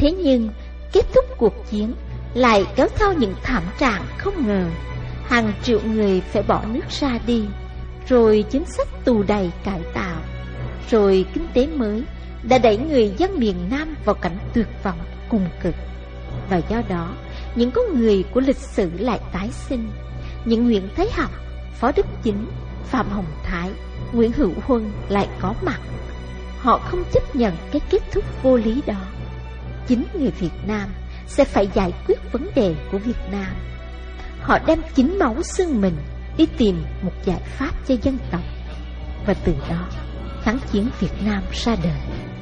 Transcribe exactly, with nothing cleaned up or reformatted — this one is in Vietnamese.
Thế nhưng kết thúc cuộc chiến lại kéo theo những thảm trạng không ngờ. Hàng triệu người phải bỏ nước ra đi, rồi chính sách tù đày cải tạo, rồi kinh tế mới đã đẩy người dân miền Nam vào cảnh tuyệt vọng cùng cực. Và do đó, những con người của lịch sử lại tái sinh. Những Nguyễn Thái Học, Phó Đức Chính, Phạm Hồng Thái, Nguyễn Hữu Huân lại có mặt. Họ không chấp nhận cái kết thúc vô lý đó. Chính người Việt Nam sẽ phải giải quyết vấn đề của Việt Nam. Họ đem chính máu xương mình đi tìm một giải pháp cho dân tộc. Và từ đó, kháng chiến Việt Nam ra đời.